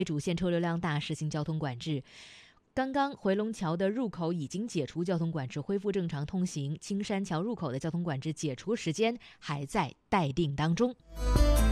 主线车流量大，实行交通管制。刚刚回龙桥的入口已经解除交通管制，恢复正常通行。青山桥入口的交通管制解除时间还在待定当中。